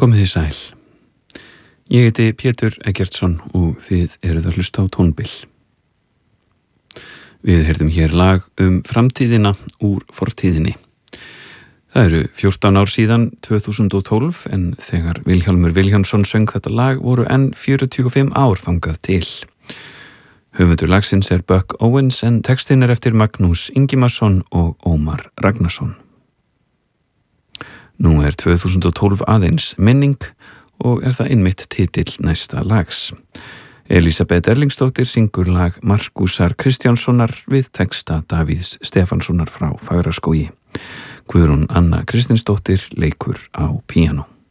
Komið þið sæl. Ég heiti Pétur Eggertsson og þið eruð að hlusta á Tónbil. Við heyrðum hér lag framtíðina úr fortíðinni. Það eru 14 ár síðan 2012 en þegar Vilhjálmur Vilhjálmsson söng þetta lag voru enn 45 ár þangað til. Höfundur lagsins Buck Owens en textin eftir Magnús Ingimarsson og Ómar Ragnarsson. Nú 2012 aðeins minning og það einmitt titill næsta lags. Elísabet Erlingsdóttir syngur lag Markúsar Kristjánssonar við texta Davíðs Stefánssonar frá Fagraskógi. Guðrún Anna Kristinsdóttir leikur á píanó.